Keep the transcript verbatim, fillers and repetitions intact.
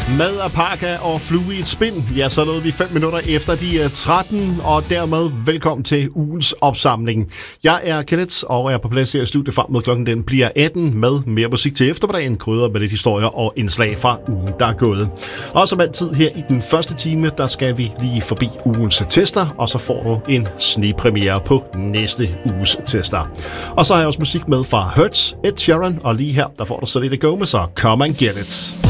Med Apaka og Flue i et spin, ja, så nåede vi fem minutter efter de tretten, og dermed velkommen til ugens opsamling. Jeg er Kenneth, og er på plads her i studiet frem med klokken den bliver atten med mere musik til eftermiddagen, krydder med lidt historier og indslag fra ugen, der er gået. Og som altid her i den første time, der skal vi lige forbi ugens tester, og så får du en snigpremiere på næste uges tester. Og så har jeg også musik med fra Hertz, Ed Sheeran, og lige her, der får du så lidt at gå med, så come and get it.